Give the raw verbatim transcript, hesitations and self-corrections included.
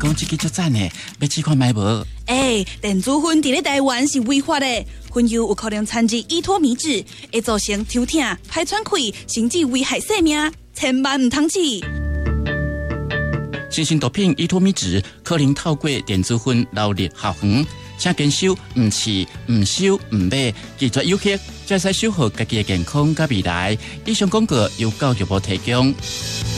讲这个足赞的，要试看买无？ 哎，电子烟伫咧台湾是违法的，烟油有可能掺入依托米脂，会造成抽痛、排喘气，甚至危害生命，千万唔通试。 新型毒品依托米脂可能透过电子烟流入校园，请坚守唔试、唔收、唔买，拒绝有客，才使守护家己的健康甲未来。以上广告由教育部提供。